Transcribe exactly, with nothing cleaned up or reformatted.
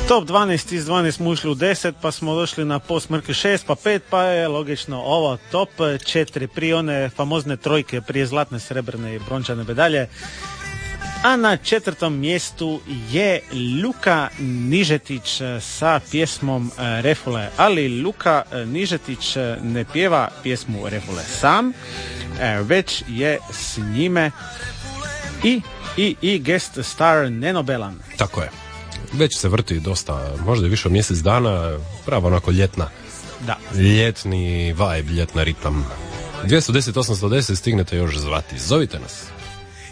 Top dvanaest iz dvanaest smo ušli u deset, pa smo došli na Post Mrke šest, pa pet, pa je logično ovo top četiri, prije one famozne trojke, prije zlatne, srebrne i brončane medalje. A na četvrtom mjestu je Luka Nižetić sa pjesmom Refule. Ali Luka Nižetić ne pjeva pjesmu Refule sam, već je s njime i, i, i guest star Neno Belan. Tako je. Već se vrti dosta, možda i više od mjesec dana, pravo onako ljetna. Da. Ljetni vibe, ljetna ritam. dvjesto deset osamsto deset stignete još zvati. Zovite nas.